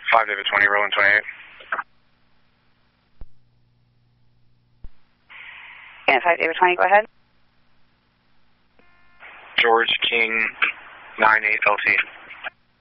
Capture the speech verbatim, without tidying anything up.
five David twenty, rolling twenty-eight. And five David twenty, go ahead. George King nine eight L T.